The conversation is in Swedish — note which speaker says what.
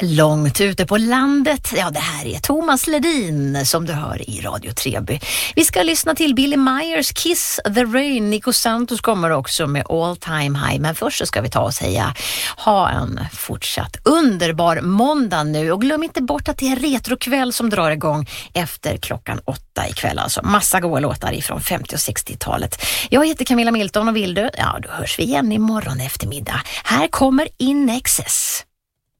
Speaker 1: Långt ute på landet, ja det här är Thomas Ledin som du hör i Radio Treby. Vi ska lyssna till Billy Myers, Kiss the Rain. Nico Santos kommer också med All Time High. Men först så ska vi ta och säga, ha en fortsatt underbar måndag nu. Och glöm inte bort att det är retrokväll som drar igång efter klockan 8 ikväll. Alltså massa goda låtar ifrån 50- och 60-talet. Jag heter Camilla Milton och vill du? Ja, då hörs vi igen imorgon eftermiddag. Här kommer In Excess.